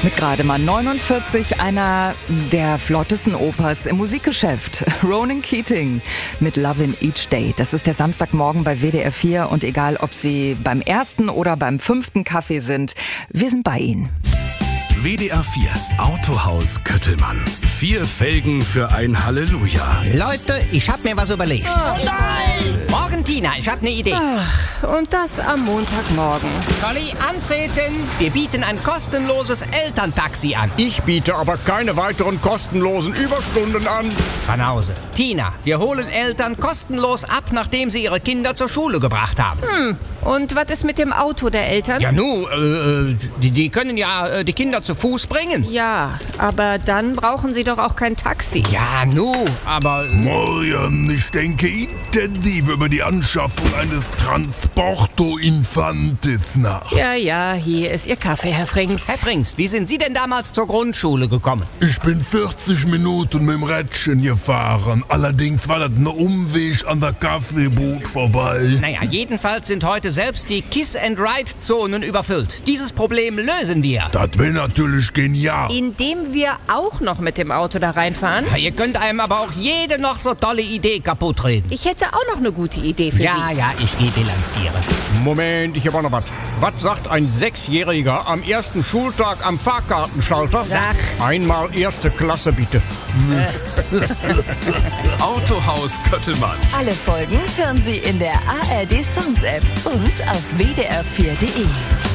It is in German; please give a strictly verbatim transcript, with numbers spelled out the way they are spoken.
Mit gerade mal neunundvierzig einer der flottesten Opas im Musikgeschäft. Ronan Keating mit Love in Each Day. Das ist der Samstagmorgen bei W D R vier und egal, ob Sie beim ersten oder beim fünften Kaffee sind, wir sind bei Ihnen. W D R vier Autohaus Köttelmann. Vier Felgen für ein Halleluja. Leute, ich hab mir was überlegt. Oh nein! Morgen, Tina, ich hab ne Idee. Ach, und das am Montagmorgen. Colli, antreten. Wir bieten ein kostenloses Elterntaxi an. Ich biete aber keine weiteren kostenlosen Überstunden an. Banause. Tina, wir holen Eltern kostenlos ab, nachdem sie ihre Kinder zur Schule gebracht haben. Hm. Und was ist mit dem Auto der Eltern? Ja, nu, äh, die, die können ja äh, die Kinder zu Fuß bringen. Ja, aber dann brauchen sie doch auch kein Taxi. Ja, nu, aber... Morgen, ich denke intensiv über die Anschaffung eines Transporto Infantis nach. Ja, ja, hier ist Ihr Kaffee, Herr Frings. Herr Frings, wie sind Sie denn damals zur Grundschule gekommen? Ich bin vierzig Minuten mit dem Rädchen gefahren. Allerdings war das ein Umweg an der Kaffeebude vorbei. Naja, jedenfalls sind heute selbst die Kiss-and-Ride-Zonen überfüllt. Dieses Problem lösen wir. Das wäre natürlich genial. Indem wir auch noch mit dem Auto da reinfahren? Ja, ihr könnt einem aber auch jede noch so tolle Idee kaputt reden. Ich hätte auch noch eine gute Idee für Ja, Sie. ja, ich gehe bilanzieren. Moment, ich habe auch noch was. Was sagt ein Sechsjähriger am ersten Schultag am Fahrkartenschalter? Sag. Einmal erste Klasse, bitte. Autohaus Köttelmann. Alle Folgen hören Sie in der A R D Sounds App und auf W D R vier Punkt de.